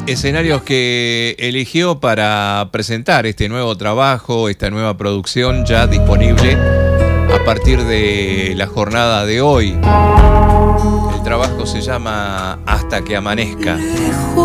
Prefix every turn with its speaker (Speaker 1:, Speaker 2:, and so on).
Speaker 1: escenarios que eligió para presentar este nuevo trabajo, esta nueva producción ya disponible a partir de la jornada de hoy. El trabajo se llama Hasta que amanezca.